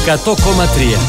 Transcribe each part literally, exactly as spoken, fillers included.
εκατό κόμμα τρία.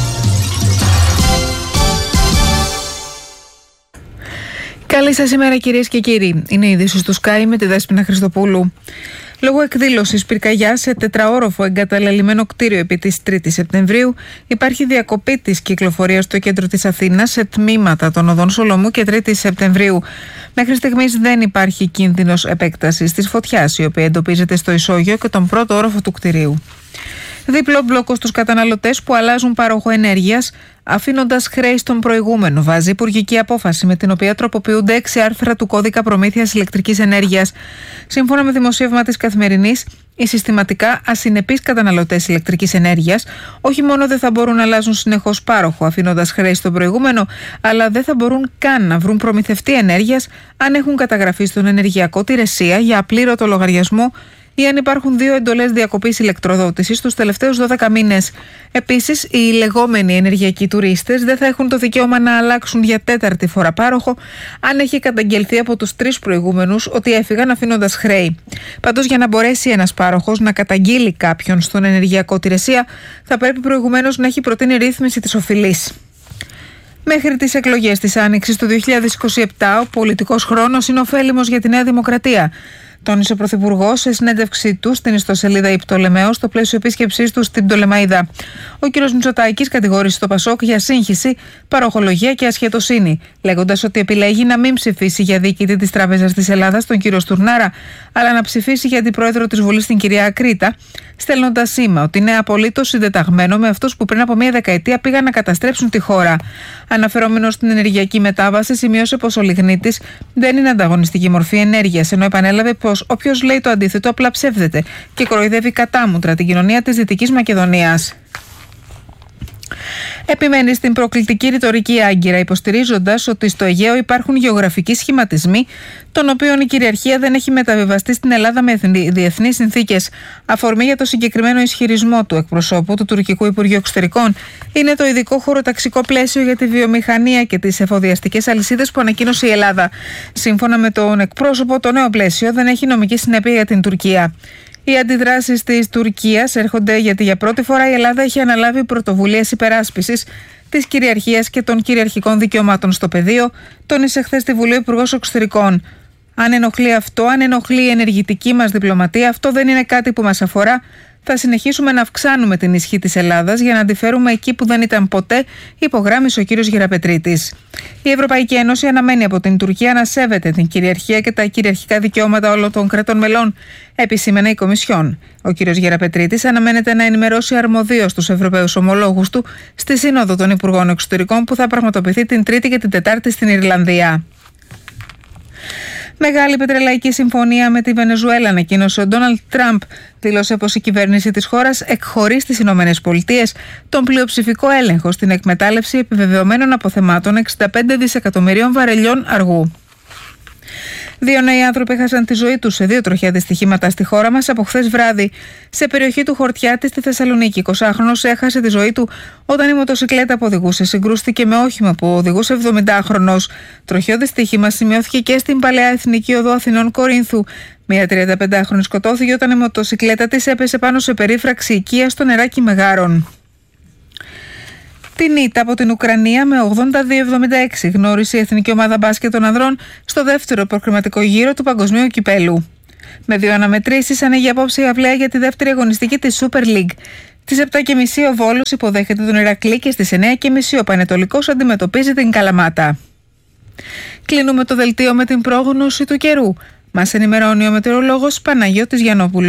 Καλή σας ημέρα κυρίες και κύριοι. Είναι η είδηση του Sky με τη Δέσποινα Χριστοπούλου. Λόγω εκδήλωσης πυρκαγιά σε τετραόροφο εγκαταλελειμμένο κτίριο επί της τρίτης Σεπτεμβρίου, υπάρχει διακοπή της κυκλοφορίας στο κέντρο της Αθήνας σε τμήματα των οδών Σολομού και τρίτης Σεπτεμβρίου. Μέχρι στιγμής δεν υπάρχει κίνδυνος επέκτασης της φωτιάς, η οποία εντοπίζεται στο ισόγειο και τον πρώτο όροφο του κτιρίου. Δίπλο μπλόκο στους καταναλωτές που αλλάζουν πάροχο ενέργειας, αφήνοντας χρέη στον προηγούμενο, βάζει υπουργική απόφαση με την οποία τροποποιούνται έξι άρθρα του κώδικα προμήθειας ηλεκτρικής ενέργειας. Σύμφωνα με δημοσίευμα της Καθημερινής, οι συστηματικά ασυνεπείς καταναλωτές ηλεκτρικής ενέργειας όχι μόνο δεν θα μπορούν να αλλάζουν συνεχώς πάροχο αφήνοντας χρέη στον προηγούμενο, αλλά δεν θα μπορούν καν να βρουν προμηθευτή ενέργειας αν έχουν καταγραφεί στον ενεργειακό τηρεσία για απλήρωτο λογαριασμό ή αν υπάρχουν δύο εντολές διακοπής ηλεκτροδότησης τους τελευταίους δώδεκα μήνες. Επίσης, οι λεγόμενοι ενεργειακοί τουρίστες δεν θα έχουν το δικαίωμα να αλλάξουν για τέταρτη φορά πάροχο αν έχει καταγγελθεί από τους τρεις προηγούμενους ότι έφυγαν αφήνοντας χρέη. Πάντως, για να μπορέσει ένας πάροχος να καταγγείλει κάποιον στον ενεργειακό τηρεσία, θα πρέπει προηγουμένως να έχει προτείνει ρύθμιση της οφειλής. Μέχρι τις εκλογές της Άνοιξης του δύο χιλιάδες είκοσι επτά, ο πολιτικός χρόνος είναι ωφέλιμος για τη Νέα Δημοκρατία, τόνισε ο Πρωθυπουργός σε συνέντευξή του στην ιστοσελίδα Η Πτολεμαίος στο πλαίσιο επίσκεψής του στην Πτολεμαΐδα. Ο κ. Μητσοτάκης κατηγόρησε το Πασόκ για σύγχυση, παροχολογία και ασχετοσύνη, λέγοντας ότι επιλέγει να μην ψηφίσει για διοικητή της Τράπεζας της Ελλάδας, τον κ. Στουρνάρα, αλλά να ψηφίσει για αντιπρόεδρο της Βουλής, την κυρία Ακρίτα, στέλνοντας σήμα ότι είναι απολύτως συντεταγμένο με αυτούς που πριν από μία δεκαετία πήγαν να καταστρέψουν τη χώρα. Αναφερόμενος στην ενεργειακή μετάβαση, σημείωσε πως ο λιγνίτης δεν είναι ανταγωνιστική μορφή ενέργειας, ενώ επανέλαβε πως όποιος λέει το αντίθετο απλά ψεύδεται και κοροϊδεύει κατάμουτρα την κοινωνία της Δυτικής Μακεδονίας. Επιμένει στην προκλητική ρητορική Άγκυρα, υποστηρίζοντας ότι στο Αιγαίο υπάρχουν γεωγραφικοί σχηματισμοί, των οποίων η κυριαρχία δεν έχει μεταβιβαστεί στην Ελλάδα με διεθνείς συνθήκες. Αφορμή για το συγκεκριμένο ισχυρισμό του εκπροσώπου του Τουρκικού Υπουργείου Εξωτερικών είναι το ειδικό χωροταξικό πλαίσιο για τη βιομηχανία και τις εφοδιαστικές αλυσίδες που ανακοίνωσε η Ελλάδα. Σύμφωνα με τον εκπρόσωπο, το νέο πλαίσιο δεν έχει νομική συνέπεια για την Τουρκία. Οι αντιδράσεις της Τουρκίας έρχονται γιατί για πρώτη φορά η Ελλάδα έχει αναλάβει πρωτοβουλίες υπεράσπισης της κυριαρχίας και των κυριαρχικών δικαιωμάτων στο πεδίο, τόνισε χθες στη Βουλή ο Υπουργός Εξωτερικών. Αν ενοχλεί αυτό, αν ενοχλεί η ενεργητική μας διπλωματία, αυτό δεν είναι κάτι που μας αφορά. Θα συνεχίσουμε να αυξάνουμε την ισχύ της Ελλάδας για να αντιφέρουμε εκεί που δεν ήταν ποτέ, υπογράμμισε ο κ. Γεραπετρίτης. Η Ευρωπαϊκή Ένωση αναμένει από την Τουρκία να σέβεται την κυριαρχία και τα κυριαρχικά δικαιώματα όλων των κρατών μελών, επισήμενε η Κομισιόν. Ο κ. Γεραπετρίτης αναμένεται να ενημερώσει αρμοδίως τους Ευρωπαίους ομολόγους του στη Σύνοδο των Υπουργών Εξωτερικών που θα πραγματοποιηθεί την Τρίτη και την Τετάρτη στην Ιρλανδία. Μεγάλη πετρελαϊκή συμφωνία με τη Βενεζουέλα, ανακοίνωσε ο Ντόναλντ Τραμπ. Δήλωσε πως η κυβέρνηση της χώρας εκχωρεί στις Ηνωμένες Πολιτείες τον πλειοψηφικό έλεγχο στην εκμετάλλευση επιβεβαιωμένων αποθεμάτων εξήντα πέντε δισεκατομμυρίων βαρελιών αργού. Δύο νέοι άνθρωποι έχασαν τη ζωή τους σε δύο τροχαία δυστυχήματα στη χώρα μας από χθες βράδυ. Σε περιοχή του Χορτιάτη στη Θεσσαλονίκη, εικοσάχρονος έχασε τη ζωή του όταν η μοτοσικλέτα που οδηγούσε συγκρούστηκε με όχημα που οδηγούσε εβδομηντάχρονος. Τροχαίο δυστύχημα σημειώθηκε και στην Παλαιά Εθνική Οδό Αθηνών Κορίνθου. Μια τριανταπεντάχρονη σκοτώθηκε όταν η μοτοσικλέτα της έπεσε πάνω σε περίφραξη οικία στο νεράκι Μεγάρων. Την ήττα από την Ουκρανία με ογδόντα δύο εβδομήντα έξι γνώρισε η Εθνική Ομάδα Μπάσκετ των Ανδρών στο δεύτερο προκριματικό γύρο του Παγκοσμίου Κυπέλου. Με δύο αναμετρήσεις ανοίγει απόψε η αυλαία για τη δεύτερη αγωνιστική της Super League. Στις επτά και μισή ο Βόλος υποδέχεται τον Ηρακλή και στις εννιά και μισή ο Πανετολικός αντιμετωπίζει την Καλαμάτα. Κλείνουμε το δελτίο με την πρόγνωση του καιρού. Μας ενημερώνει ο μετεωρολόγος Παναγιώτης Γιαννόπουλος.